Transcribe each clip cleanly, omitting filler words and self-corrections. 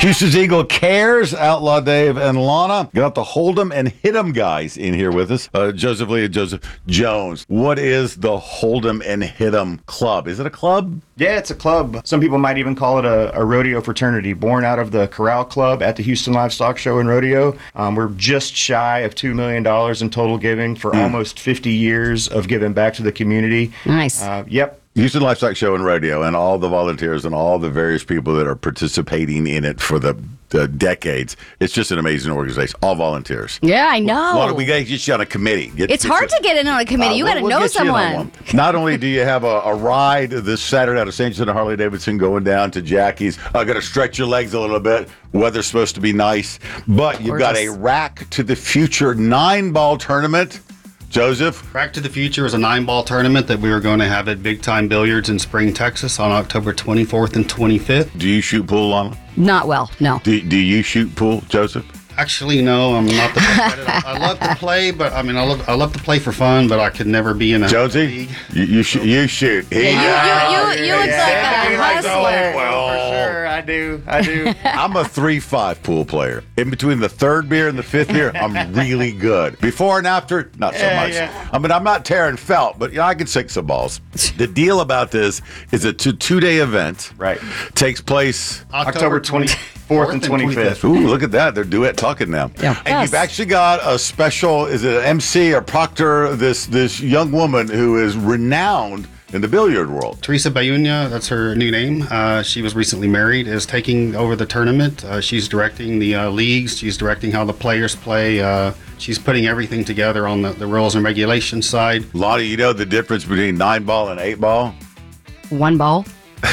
Houston's Eagle Cares, Outlaw Dave and Lana. Got the Hold'em and Hit'em guys in here with us. Joseph Lee and Joseph Jones. What is the Hold'em and Hit'em Club? Is it a club? Yeah, it's a club. Some people might even call it a rodeo fraternity, born out of the Corral Club at the Houston Livestock Show and Rodeo. We're just shy of $2 million in total giving for almost 50 years of giving back to the community. Nice. Yep. Houston Livestock Show and Rodeo, and all the volunteers and all the various people that are participating in it for the decades. It's just an amazing organization. All volunteers. Yeah, I know. Well, we got to get you on a committee. It's hard to get in on a committee. You got to we'll know get you in on someone. one. Not only do you have a ride this Saturday out of St. John Harley Davidson going down to Jackie's, got to stretch your legs a little bit. Weather's supposed to be nice. But you've got a Rack to the Future 9-ball tournament. Joseph? Rack to the Future is a 9-ball tournament that we are going to have at Big Time Billiards in Spring, Texas on October 24th and 25th. Do you shoot pool, Lana? Not well, no. Do you shoot pool, Joseph? Actually, no, I'm not the best at it. I love to play, but I mean, I love to play for fun, but I could never be in a Jonesy, league. you shoot. You look like a hustler. For sure, I do. I'm a 3-5 pool player. In between the third beer and the fifth beer, I'm really good. Before and after, not so much. Yeah. I mean, I'm not tearing felt, but I can sink some balls. The deal about this is it's a two-day event. Right. Takes place October 24th and 25th. Ooh, look at that. They're duet talking now. Yeah. And you've actually got a special, is it an MC or proctor, this young woman who is renowned in the billiard world. Teresa Bayunya, that's her new name. She was recently married, is taking over the tournament. She's directing the leagues. She's directing how the players play. She's putting everything together on the rules and regulations side. Lottie, you know the difference between 9-ball and 8-ball? 1 ball.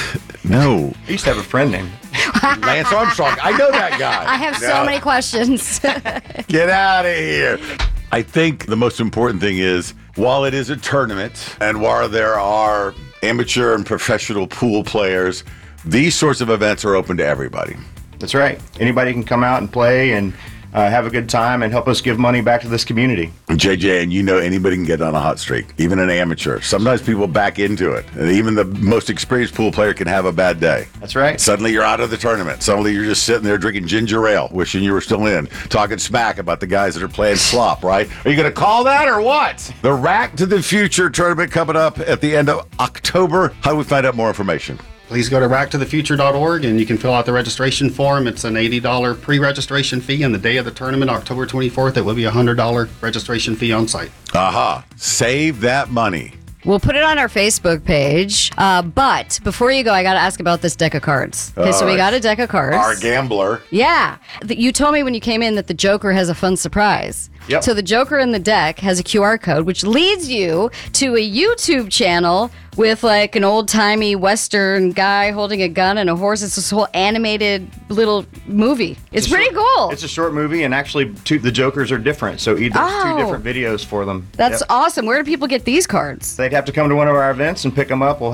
No. I used to have a friend named Lance Armstrong. I know that guy. I have so many questions. Get out of here. I think the most important thing is, while it is a tournament and while there are amateur and professional pool players, these sorts of events are open to everybody. That's right. Anybody can come out and play and have a good time and help us give money back to this community. JJ, and you know anybody can get on a hot streak, even an amateur. Sometimes people back into it, and even the most experienced pool player can have a bad day. That's right. Suddenly you're out of the tournament. Suddenly you're just sitting there drinking ginger ale, wishing you were still in, talking smack about the guys that are playing slop, right? Are you going to call that or what? The Rack to the Future tournament coming up at the end of October. How do we find out more information? Please go to racktothefuture.org and you can fill out the registration form. It's an $80 pre-registration fee, and the day of the tournament, October 24th, it will be a $100 registration fee on site. Aha. Save that money. We'll put it on our Facebook page. But before you go, I got to ask about this deck of cards. Okay, so we got a deck of cards. Our gambler. Yeah. You told me when you came in that the Joker has a fun surprise. Yep. So the Joker in the deck has a QR code, which leads you to a YouTube channel with like an old-timey Western guy holding a gun and a horse. It's this whole animated little movie. It's pretty cool. It's a short movie, and actually the Jokers are different. So there's 2 different videos for them. That's awesome. Where do people get these cards? They'd have to come to one of our events and pick them up. We'll